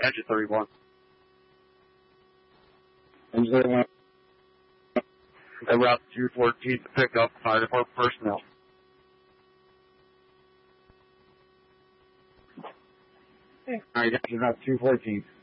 Engine 31. Engine 31. En route 214 to pick up fire department personnel. Alright, that's about 214.